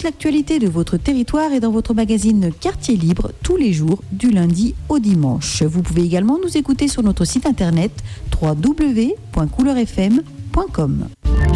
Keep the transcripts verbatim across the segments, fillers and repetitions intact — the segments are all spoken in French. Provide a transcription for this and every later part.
l'actualité de votre territoire est dans votre magazine Quartier Libre tous les jours du lundi au dimanche. Vous pouvez également nous écouter sur notre site internet w w w point couleur f m point com.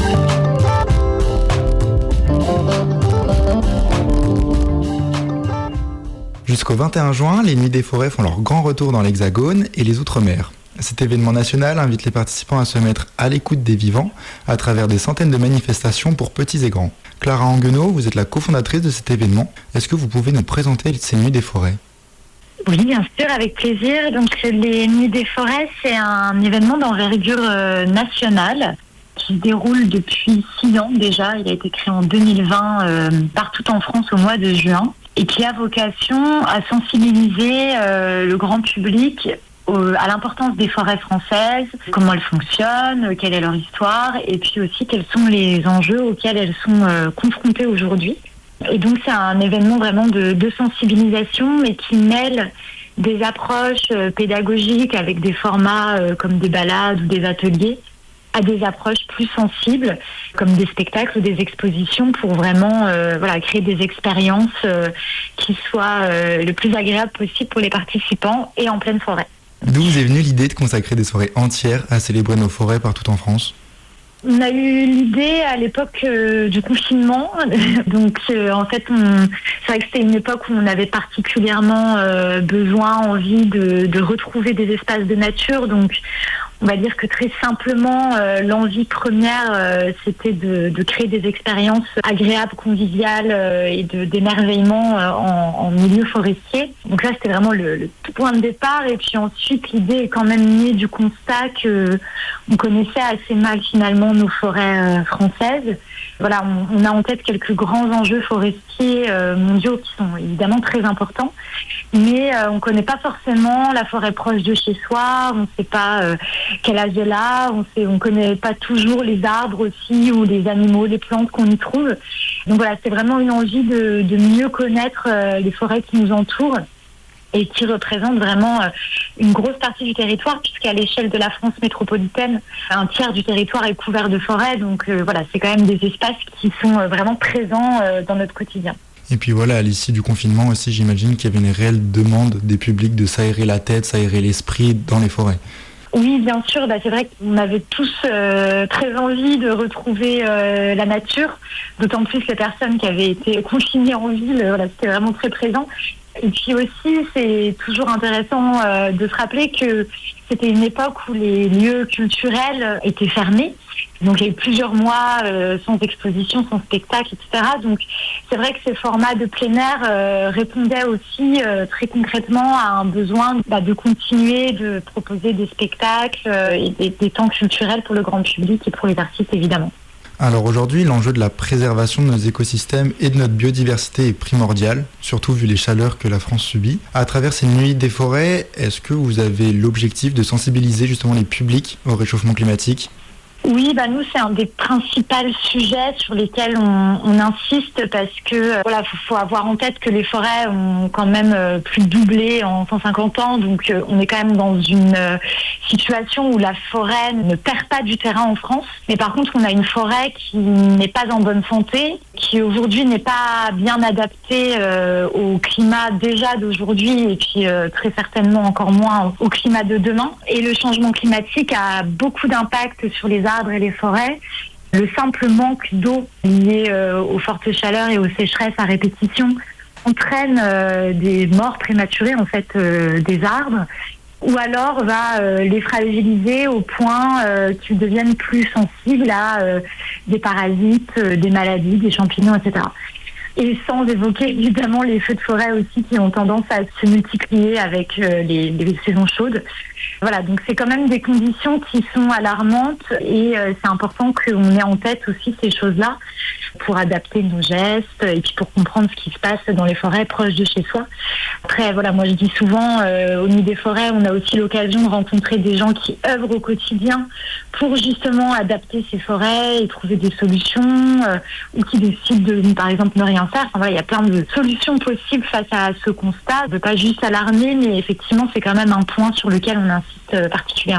Jusqu'au vingt et un juin, les Nuits des Forêts font leur grand retour dans l'Hexagone et les Outre-mer. Cet événement national invite les participants à se mettre à l'écoute des vivants à travers des centaines de manifestations pour petits et grands. Clara Anguenot, vous êtes la cofondatrice de cet événement. Est-ce que vous pouvez nous présenter ces Nuits des Forêts ? Oui, bien sûr, avec plaisir. Donc, les Nuits des Forêts, c'est un événement d'envergure euh, nationale qui se déroule depuis six ans déjà. Il a été créé en deux mille vingt euh, partout en France au mois de juin et qui a vocation à sensibiliser euh, le grand public euh, à l'importance des forêts françaises, comment elles fonctionnent, quelle est leur histoire et puis aussi quels sont les enjeux auxquels elles sont euh, confrontées aujourd'hui. Et donc c'est un événement vraiment de, de sensibilisation mais qui mêle des approches euh, pédagogiques avec des formats euh, comme des balades ou des ateliers à des approches plus sensibles, comme des spectacles ou des expositions, pour vraiment euh, voilà, créer des expériences euh, qui soient euh, le plus agréables possible pour les participants et en pleine forêt. D'où vous est venue l'idée de consacrer des soirées entières à célébrer nos forêts partout en France ? On a eu l'idée à l'époque euh, du confinement, donc euh, en fait, on, c'est vrai que c'était une époque où on avait particulièrement euh, besoin, envie de, de retrouver des espaces de nature, donc on va dire que très simplement, euh, l'envie première, euh, c'était de, de créer des expériences agréables, conviviales euh, et de, d'émerveillement euh, en, en milieu forestier. Donc là, c'était vraiment le, le tout point de départ. Et puis ensuite, l'idée est quand même née du constat que on connaissait assez mal finalement nos forêts euh, françaises. Voilà, on, on a en tête quelques grands enjeux forestiers euh, mondiaux qui sont évidemment très importants, mais euh, on ne connaît pas forcément la forêt proche de chez soi, on ne sait pas euh, quel âge elle a, on ne on connaît pas toujours les arbres aussi ou les animaux, les plantes qu'on y trouve. Donc voilà, c'est vraiment une envie de, de mieux connaître euh, les forêts qui nous entourent et qui représentent vraiment euh, une grosse partie du territoire, puisqu'à l'échelle de la France métropolitaine, un tiers du territoire est couvert de forêts. Donc euh, voilà, c'est quand même des espaces qui sont euh, vraiment présents euh, dans notre quotidien. Et puis voilà, à l'issue du confinement aussi, j'imagine qu'il y avait une réelle demande des publics de s'aérer la tête, s'aérer l'esprit dans les forêts. Oui, bien sûr. Bah, c'est vrai qu'on avait tous euh, très envie de retrouver euh, la nature, d'autant plus les personnes qui avaient été confinées en ville. Voilà, c'était vraiment très présent. Et puis aussi, c'est toujours intéressant euh, de se rappeler que c'était une époque où les lieux culturels étaient fermés. Donc il y a eu plusieurs mois euh, sans exposition, sans spectacle, et cetera. Donc c'est vrai que ces formats de plein air euh, répondaient aussi euh, très concrètement à un besoin bah, de continuer de proposer des spectacles euh, et des, des temps culturels pour le grand public et pour les artistes évidemment. Alors aujourd'hui, l'enjeu de la préservation de nos écosystèmes et de notre biodiversité est primordial, surtout vu les chaleurs que la France subit. À travers ces Nuits des Forêts, est-ce que vous avez l'objectif de sensibiliser justement les publics au réchauffement climatique ? Oui, bah nous c'est un des principaux sujets sur lesquels on, on insiste parce que euh, voilà, faut, faut avoir en tête que les forêts ont quand même euh, plus de doublé en cent cinquante ans, donc euh, on est quand même dans une euh, situation où la forêt ne perd pas du terrain en France, mais par contre on a une forêt qui n'est pas en bonne santé, qui aujourd'hui n'est pas bien adaptée euh, au climat déjà d'aujourd'hui et puis euh, très certainement encore moins au climat de demain. Et le changement climatique a beaucoup d'impact sur les arbres et les forêts. Le simple manque d'eau lié euh, aux fortes chaleurs et aux sécheresses à répétition entraîne euh, des morts prématurées en fait euh, des arbres, ou alors va euh, les fragiliser au point euh, qu'ils deviennent plus sensibles à euh, des parasites, euh, des maladies, des champignons, et cetera. Et sans évoquer évidemment les feux de forêt aussi qui ont tendance à se multiplier avec euh, les, les saisons chaudes. Voilà, donc c'est quand même des conditions qui sont alarmantes et euh, c'est important qu'on ait en tête aussi ces choses-là pour adapter nos gestes et puis pour comprendre ce qui se passe dans les forêts proches de chez soi. Après, voilà, moi je dis souvent, euh, au Nuits des Forêts, on a aussi l'occasion de rencontrer des gens qui œuvrent au quotidien pour justement adapter ces forêts et trouver des solutions euh, ou qui décident de, par exemple, ne rien faire. Enfin, voilà, il y a plein de solutions possibles face à ce constat. Je ne veux pas juste alarmer, mais effectivement, c'est quand même un point sur lequel on insiste particulièrement.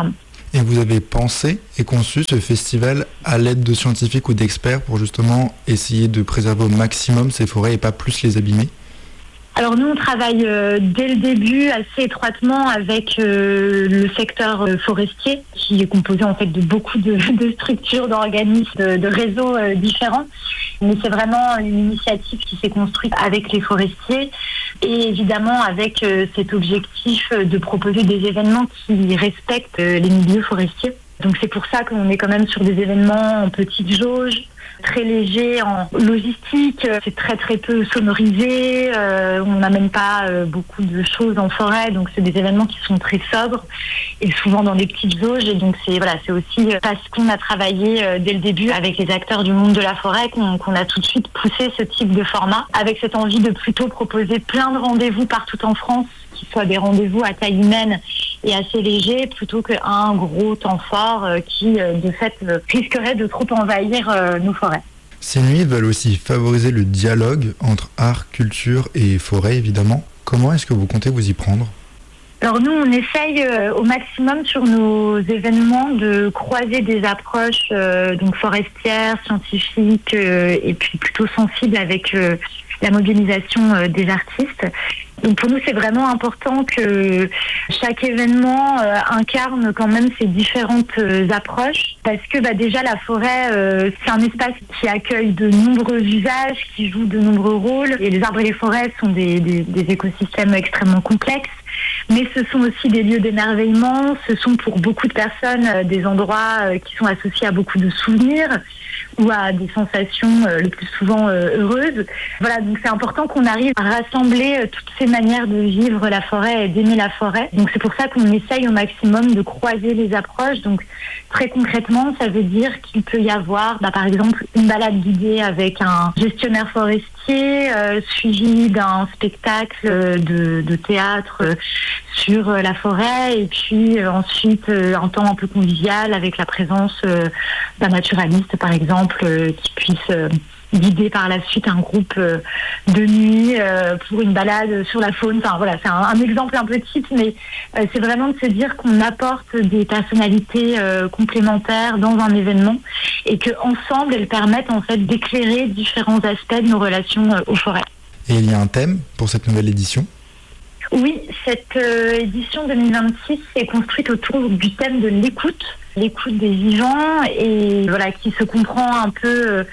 Et vous avez pensé et conçu ce festival à l'aide de scientifiques ou d'experts pour justement essayer de préserver au maximum ces forêts et pas plus les abîmer ? Alors nous, on travaille euh, dès le début assez étroitement avec euh, le secteur euh, forestier, qui est composé en fait de beaucoup de, de structures, d'organismes, de, de réseaux euh, différents. Mais c'est vraiment une initiative qui s'est construite avec les forestiers et évidemment avec euh, cet objectif de proposer des événements qui respectent euh, les milieux forestiers. Donc c'est pour ça qu'on est quand même sur des événements en petite jauge, très léger en logistique, c'est très très peu sonorisé, euh, on n'amène pas euh, beaucoup de choses en forêt, donc c'est des événements qui sont très sobres et souvent dans des petites jauges. Et donc c'est voilà, c'est aussi parce qu'on a travaillé euh, dès le début avec les acteurs du monde de la forêt qu'on, qu'on a tout de suite poussé ce type de format, avec cette envie de plutôt proposer plein de rendez-vous partout en France, qui soient des rendez-vous à taille humaine et assez légers, plutôt qu'un gros temps fort euh, qui, euh, de fait, euh, risquerait de trop envahir euh, nos forêts. Ces nuits veulent aussi favoriser le dialogue entre art, culture et forêt, évidemment. Comment est-ce que vous comptez vous y prendre ? Alors nous, on essaye euh, au maximum sur nos événements de croiser des approches euh, donc forestières, scientifiques euh, et puis plutôt sensibles avec euh, la mobilisation euh, des artistes. Donc pour nous, c'est vraiment important que chaque événement euh, incarne quand même ces différentes euh, approches, parce que bah, déjà la forêt, euh, c'est un espace qui accueille de nombreux usages, qui joue de nombreux rôles. Et les arbres et les forêts sont des, des, des écosystèmes extrêmement complexes, mais ce sont aussi des lieux d'émerveillement. Ce sont pour beaucoup de personnes euh, des endroits euh, qui sont associés à beaucoup de souvenirs ou à des sensations euh, le plus souvent euh, heureuses. Voilà, donc c'est important qu'on arrive à rassembler euh, toutes ces manières de vivre la forêt et d'aimer la forêt. Donc c'est pour ça qu'on essaye au maximum de croiser les approches. Donc très concrètement, ça veut dire qu'il peut y avoir, bah, par exemple, une balade guidée avec un gestionnaire forestier, euh, suivi d'un spectacle de, de théâtre euh, sur euh, la forêt, et puis euh, ensuite euh, un temps un peu convivial avec la présence euh, d'un naturaliste, par exemple, euh, qui puisse euh, guider par la suite un groupe euh, de nuit euh, pour une balade sur la faune. Enfin voilà, c'est un, un exemple un peu type, mais euh, c'est vraiment de se dire qu'on apporte des personnalités euh, complémentaires dans un événement et que ensemble elles permettent en fait d'éclairer différents aspects de nos relations euh, aux forêts. Et il y a un thème pour cette nouvelle édition ? Oui, cette euh, édition deux mille vingt-six est construite autour du thème de l'écoute, l'écoute des vivants, et voilà, qui se comprend un peu euh,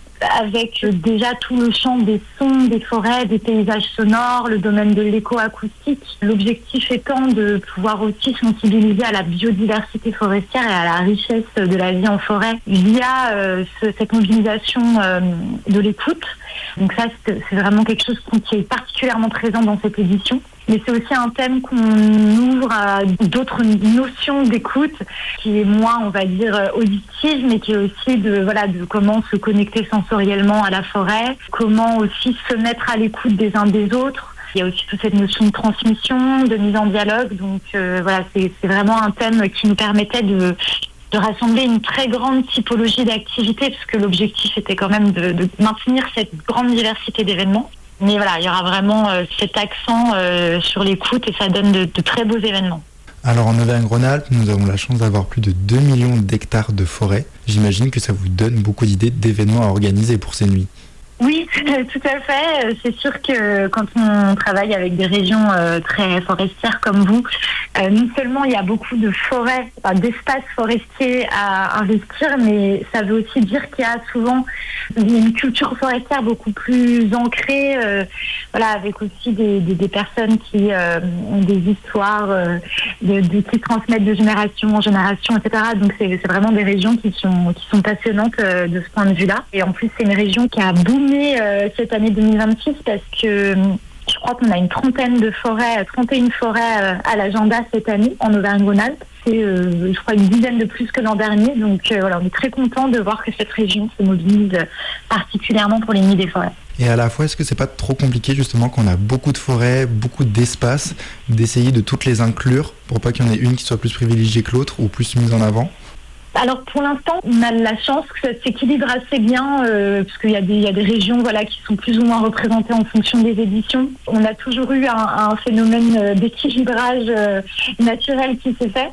avec euh, déjà tout le champ des sons, des forêts, des paysages sonores, le domaine de l'éco-acoustique. L'objectif étant de pouvoir aussi sensibiliser à la biodiversité forestière et à la richesse de la vie en forêt via euh, ce, cette mobilisation euh, de l'écoute. Donc ça, c'est, c'est vraiment quelque chose qui est particulièrement présent dans cette édition. Mais c'est aussi un thème qu'on ouvre à d'autres notions d'écoute, qui est moins, on va dire, auditive, mais qui est aussi de, voilà, de comment se connecter sensoriellement à la forêt, comment aussi se mettre à l'écoute des uns des autres. Il y a aussi toute cette notion de transmission, de mise en dialogue. Donc euh, voilà, c'est, c'est vraiment un thème qui nous permettait de... de rassembler une très grande typologie d'activités, parce que l'objectif était quand même de, de maintenir cette grande diversité d'événements. Mais voilà, il y aura vraiment euh, cet accent euh, sur l'écoute et ça donne de, de très beaux événements. Alors en Auvergne-Rhône-Alpes, nous avons la chance d'avoir plus de deux millions d'hectares de forêt. J'imagine que ça vous donne beaucoup d'idées d'événements à organiser pour ces nuits. Oui, tout à fait. C'est sûr que quand on travaille avec des régions euh, très forestières comme vous, euh, non seulement il y a beaucoup de forêts, enfin, d'espaces forestiers à investir, mais ça veut aussi dire qu'il y a souvent une culture forestière beaucoup plus ancrée, euh, voilà, avec aussi des, des, des personnes qui euh, ont des histoires euh, de, de, qui transmettent de génération en génération, et cetera. Donc c'est, c'est vraiment des régions qui sont, qui sont passionnantes euh, de ce point de vue-là. Et en plus, c'est une région qui a boomé cette année deux mille vingt-six parce que je crois qu'on a une trentaine de forêts, trente et une forêts à l'agenda cette année en Auvergne-Rhône-Alpes. C'est, euh, je crois, une dizaine de plus que l'an dernier. Donc euh, voilà, on est très content de voir que cette région se mobilise particulièrement pour les nuits des forêts. Et à la fois, est-ce que c'est pas trop compliqué justement qu'on a beaucoup de forêts, beaucoup d'espace, d'essayer de toutes les inclure pour pas qu'il y en ait une qui soit plus privilégiée que l'autre ou plus mise en avant ? Alors pour l'instant, on a la chance que ça s'équilibre assez bien, euh, parce qu'il y a des, il y a des régions voilà, qui sont plus ou moins représentées en fonction des éditions. On a toujours eu un, un phénomène d'équilibrage euh, naturel qui s'est fait.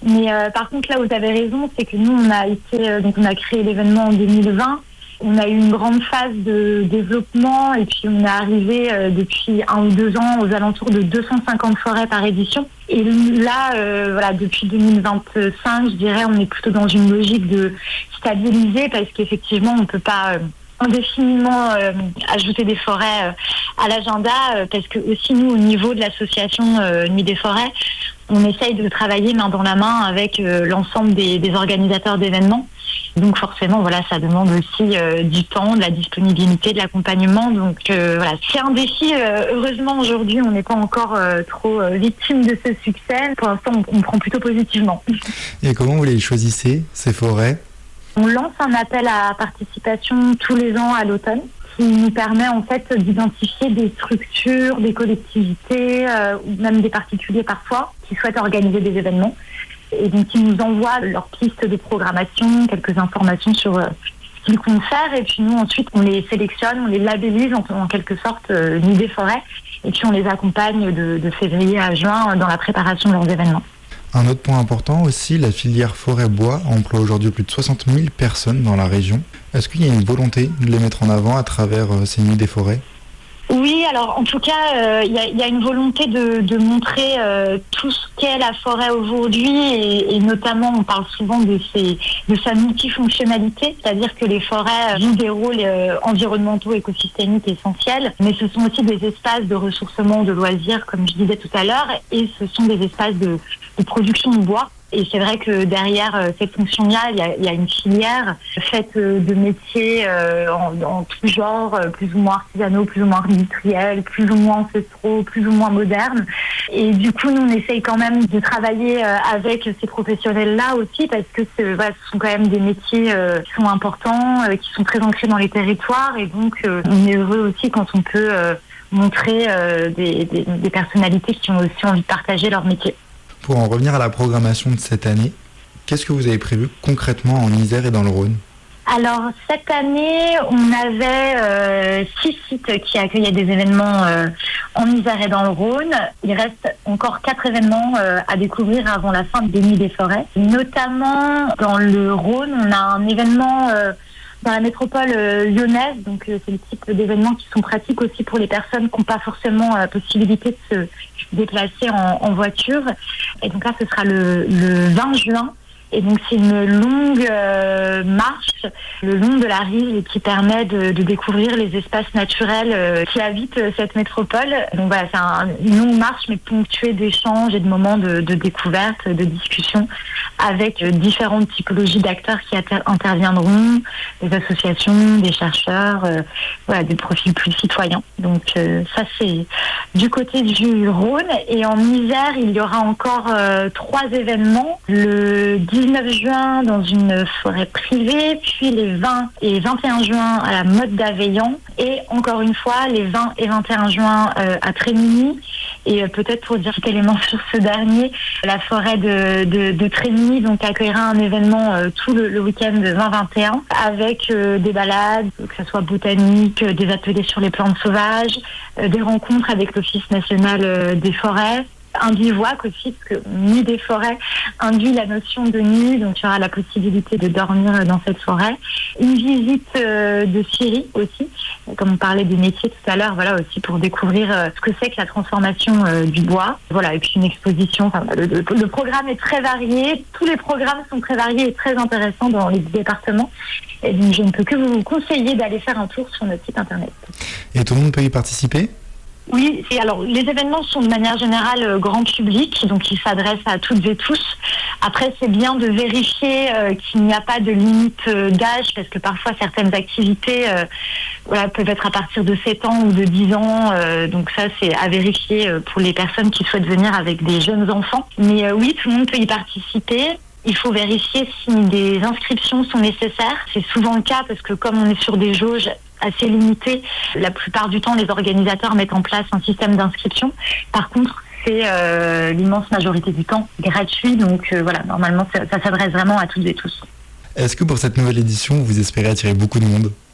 Mais euh, par contre, là où vous avez raison, c'est que nous, on a été, euh, donc on a créé l'événement en deux mille vingt. On a eu une grande phase de développement et puis on est arrivé euh, depuis un ou deux ans aux alentours de deux cent cinquante forêts par édition. Et là, euh, voilà, depuis deux mille vingt-cinq, je dirais, on est plutôt dans une logique de stabiliser parce qu'effectivement, on ne peut pas euh, indéfiniment euh, ajouter des forêts euh, à l'agenda euh, parce que aussi nous, au niveau de l'association euh, Nuit des forêts, on essaye de travailler main dans la main avec euh, l'ensemble des, des organisateurs d'événements. Donc forcément, voilà, ça demande aussi euh, du temps, de la disponibilité, de l'accompagnement. Donc euh, voilà, c'est un défi. Euh, heureusement, aujourd'hui, on n'est pas encore euh, trop euh, victime de ce succès. Pour l'instant, on, on prend plutôt positivement. Et comment vous les choisissez, ces forêts ? On lance un appel à participation tous les ans à l'automne, qui nous permet en fait d'identifier des structures, des collectivités euh, ou même des particuliers parfois qui souhaitent organiser des événements. Et donc ils nous envoient leurs pistes de programmation, quelques informations sur euh, ce qu'ils comptent faire. Et puis nous ensuite on les sélectionne, on les labellise en, en quelque sorte euh, Nuit des forêts. Et puis on les accompagne de, de février à juin dans la préparation de leurs événements. Un autre point important aussi, la filière forêt-bois emploie aujourd'hui plus de soixante mille personnes dans la région. Est-ce qu'il y a une volonté de les mettre en avant à travers euh, ces Nuits des forêts ? Oui, alors en tout cas, il euh, y, y a une volonté de, de montrer euh, tout ce qu'est la forêt aujourd'hui et, et notamment on parle souvent de, ces, de sa multifonctionnalité, c'est-à-dire que les forêts jouent des rôles euh, environnementaux, écosystémiques essentiels, mais ce sont aussi des espaces de ressourcement, de loisirs, comme je disais tout à l'heure, et ce sont des espaces de, de production de bois. Et c'est vrai que derrière euh, cette fonction-là, il y a, il y a une filière faite euh, de métiers euh, en, en tout genre, euh, plus ou moins artisanaux, plus ou moins industriels, plus ou moins ancestraux, plus ou moins modernes. Et du coup, nous, on essaye quand même de travailler euh, avec ces professionnels-là aussi, parce que c'est, bah, ce sont quand même des métiers euh, qui sont importants, euh, qui sont très ancrés dans les territoires. Et donc, euh, on est heureux aussi quand on peut euh, montrer euh, des, des, des personnalités qui ont aussi envie de partager leur métier. Pour en revenir à la programmation de cette année, qu'est-ce que vous avez prévu concrètement en Isère et dans le Rhône ? Alors, cette année, on avait euh, six sites qui accueillaient des événements euh, en Isère et dans le Rhône. Il reste encore quatre événements euh, à découvrir avant la fin des Nuits des forêts. Notamment, dans le Rhône, on a un événement euh, dans la métropole euh, lyonnaise. Donc, euh, c'est le type d'événements qui sont pratiques aussi pour les personnes qui n'ont pas forcément la euh, possibilité de se déplacer en, en voiture. Et donc là, ce sera le, le vingt juin. Et donc c'est une longue euh, marche le long de la rive qui permet de, de découvrir les espaces naturels euh, qui habitent euh, cette métropole. Donc voilà, c'est un, une longue marche mais ponctuée d'échanges et de moments de, de découverte, de discussion avec euh, différentes typologies d'acteurs qui inter- interviendront, des associations, des chercheurs, euh, voilà, des profils plus citoyens. Donc euh, ça c'est du côté du Rhône. Et en Isère, il y aura encore euh, trois événements. Le dix-neuf juin dans une forêt privée, puis les vingt et vingt et un juin à la Motte d'Aveillan, et encore une fois les vingt et vingt et un juin euh, à Trémigny. Et euh, peut-être pour dire quelques éléments sur ce dernier, la forêt de, de, de Trémigny donc accueillera un événement euh, tout le, le week-end de vingt vingt et un avec euh, des balades, que ce soit botanique, euh, des ateliers sur les plantes sauvages, euh, des rencontres avec l'Office national euh, des forêts. Un bivouac aussi, parce que Nuit des forêts induit la notion de nuit, donc il y aura la possibilité de dormir dans cette forêt. Une visite euh, de scierie aussi, comme on parlait des métiers tout à l'heure, voilà aussi pour découvrir euh, ce que c'est que la transformation euh, du bois. Voilà, et puis une exposition. Enfin, le, le, le programme est très varié, tous les programmes sont très variés et très intéressants dans les départements. Et donc je ne peux que vous conseiller d'aller faire un tour sur notre site internet. Et tout le monde peut y participer ? Oui, et alors les événements sont de manière générale euh, grand public, donc ils s'adressent à toutes et tous. Après, c'est bien de vérifier euh, qu'il n'y a pas de limite euh, d'âge, parce que parfois certaines activités euh, voilà, peuvent être à partir de sept ans ou de dix ans, euh, donc ça c'est à vérifier euh, pour les personnes qui souhaitent venir avec des jeunes enfants. Mais euh, oui, tout le monde peut y participer. Il faut vérifier si des inscriptions sont nécessaires. C'est souvent le cas parce que comme on est sur des jauges assez limitées, la plupart du temps, les organisateurs mettent en place un système d'inscription. Par contre, c'est euh, l'immense majorité du temps gratuit. Donc euh, voilà, normalement, ça, ça s'adresse vraiment à toutes et tous. Est-ce que pour cette nouvelle édition, vous espérez attirer beaucoup de monde ?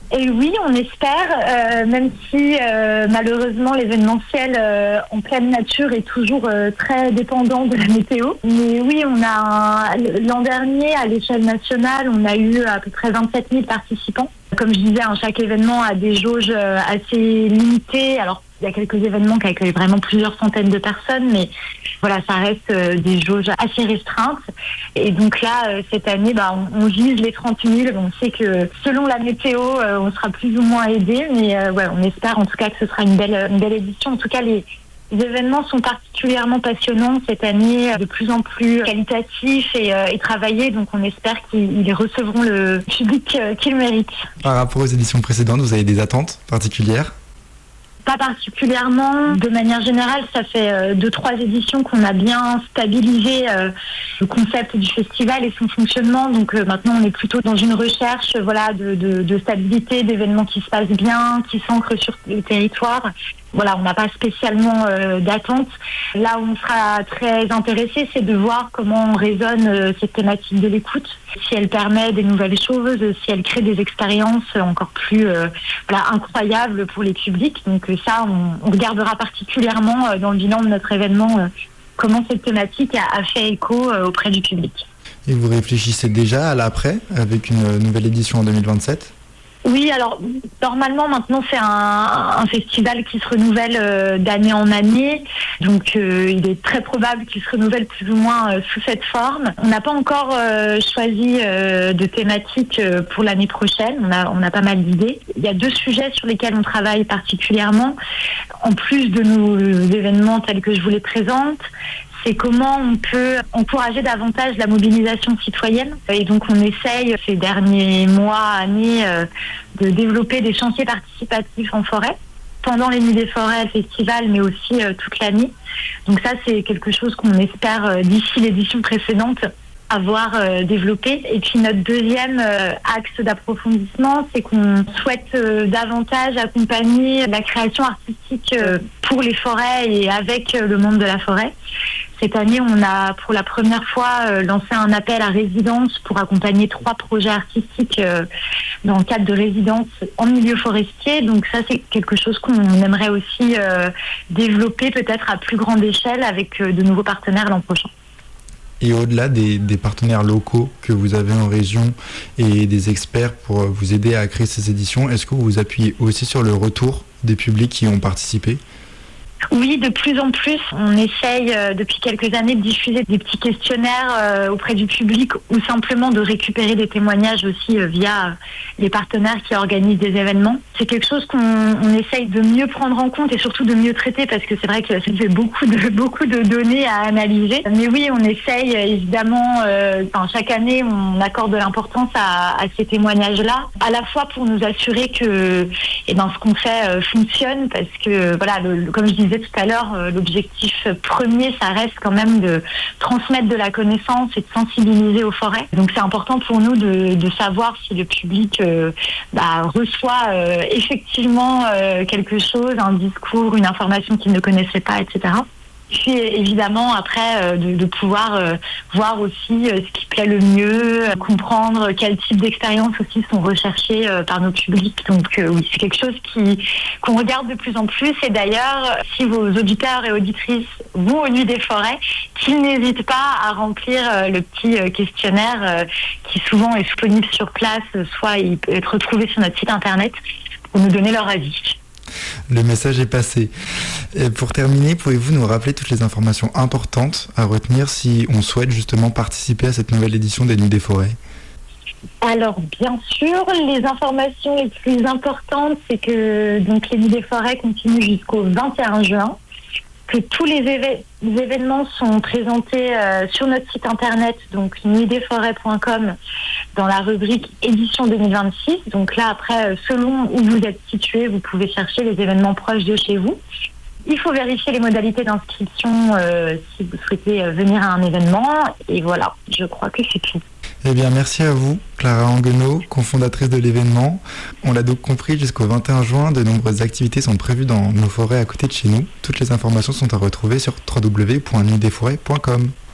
Et oui, on espère, euh, même si euh, malheureusement l'événementiel euh, en pleine nature est toujours euh, très dépendant de la météo. Mais oui, on a un, l'an dernier, à l'échelle nationale, on a eu à peu près vingt-sept mille participants. Comme je disais, hein, chaque événement a des jauges euh, assez limitées. Alors, il y a quelques événements qui accueillent vraiment plusieurs centaines de personnes, mais voilà, ça reste euh, des jauges assez restreintes. Et donc là, euh, cette année, bah, on, on vise les trente mille. On sait que selon la météo, euh, on sera plus ou moins aidé, mais euh, ouais, on espère en tout cas que ce sera une belle, une belle édition. En tout cas, les, les événements sont particulièrement passionnants cette année, de plus en plus qualitatifs et, euh, et travaillés. Donc on espère qu'ils recevront le public euh, qu'ils méritent. Par rapport aux éditions précédentes, vous avez des attentes particulières ? Pas particulièrement. De manière générale, ça fait euh, deux, trois éditions qu'on a bien stabilisé euh, le concept du festival et son fonctionnement. Donc euh, maintenant, on est plutôt dans une recherche euh, voilà, de, de, de stabilité, d'événements qui se passent bien, qui s'ancrent sur le territoire. Voilà, on n'a pas spécialement euh, d'attente. Là où on sera très intéressé, c'est de voir comment résonne euh, cette thématique de l'écoute, si elle permet des nouvelles choses, si elle crée des expériences encore plus euh, voilà, incroyables pour les publics. Donc euh, ça, on, on regardera particulièrement euh, dans le bilan de notre événement euh, comment cette thématique a, a fait écho euh, auprès du public. Et vous réfléchissez déjà à l'après, avec une nouvelle édition en deux mille vingt-sept ? Oui, alors normalement maintenant c'est un, un festival qui se renouvelle euh, d'année en année, donc euh, il est très probable qu'il se renouvelle plus ou moins euh, sous cette forme. On n'a pas encore euh, choisi euh, de thématique euh, pour l'année prochaine, on a, on a pas mal d'idées. Il y a deux sujets sur lesquels on travaille particulièrement, en plus de nos événements tels que je vous les présente. C'est comment on peut encourager davantage la mobilisation citoyenne. Et donc on essaye ces derniers mois, années, euh, de développer des chantiers participatifs en forêt, pendant les Nuits des Forêts, le festival, mais aussi euh, toute l'année. Donc ça, c'est quelque chose qu'on espère, euh, d'ici l'édition précédente, avoir euh, développé. Et puis notre deuxième euh, axe d'approfondissement, c'est qu'on souhaite euh, davantage accompagner la création artistique euh, pour les forêts et avec euh, le monde de la forêt. Cette année, on a pour la première fois euh, lancé un appel à résidence pour accompagner trois projets artistiques euh, dans le cadre de résidences en milieu forestier. Donc ça, c'est quelque chose qu'on aimerait aussi euh, développer peut-être à plus grande échelle avec euh, de nouveaux partenaires l'an prochain. Et au-delà des, des partenaires locaux que vous avez en région et des experts pour vous aider à créer ces éditions, est-ce que vous vous appuyez aussi sur le retour des publics qui ont participé ? Oui, de plus en plus, on essaye euh, depuis quelques années de diffuser des petits questionnaires euh, auprès du public ou simplement de récupérer des témoignages aussi euh, via euh, les partenaires qui organisent des événements. C'est quelque chose qu'on on essaye de mieux prendre en compte et surtout de mieux traiter parce que c'est vrai que ça fait beaucoup de, beaucoup de données à analyser. Mais oui, on essaye évidemment, euh, enfin, chaque année, on accorde de l'importance à, à ces témoignages-là, à la fois pour nous assurer que eh ben, ce qu'on fait euh, fonctionne parce que, voilà, le, comme je disais tout à l'heure, euh, l'objectif premier, ça reste quand même de transmettre de la connaissance et de sensibiliser aux forêts. Donc c'est important pour nous de, de savoir si le public euh, bah, reçoit euh, effectivement euh, quelque chose, un discours, une information qu'il ne connaissait pas, et cetera. Puis évidemment après euh, de, de pouvoir euh, voir aussi euh, ce qui plaît le mieux, euh, comprendre quel type d'expériences aussi sont recherchées euh, par nos publics. Donc euh, oui, c'est quelque chose qui qu'on regarde de plus en plus. Et d'ailleurs, si vos auditeurs et auditrices vont aux Nuits des Forêts, qu'ils n'hésitent pas à remplir euh, le petit euh, questionnaire euh, qui souvent est disponible sur place, soit il peut être retrouvé sur notre site internet pour nous donner leur avis. Le message est passé. Et pour terminer, pouvez-vous nous rappeler toutes les informations importantes à retenir si on souhaite justement participer à cette nouvelle édition des Nuits des Forêts ? Alors bien sûr, les informations les plus importantes, c'est que donc les Nuits des Forêts continuent jusqu'au vingt et un juin, que tous les, éve- les événements sont présentés euh, sur notre site internet, donc nuit des forêts point com, dans la rubrique édition deux mille vingt-six. Donc là, après, selon où vous êtes situé, vous pouvez chercher les événements proches de chez vous. Il faut vérifier les modalités d'inscription euh, si vous souhaitez euh, venir à un événement. Et voilà, je crois que c'est tout. Eh bien, merci à vous, Clara Anguenot, cofondatrice de l'événement. On l'a donc compris, jusqu'au vingt et un juin, de nombreuses activités sont prévues dans nos forêts à côté de chez nous. Toutes les informations sont à retrouver sur w w w point nuit des forêts point com.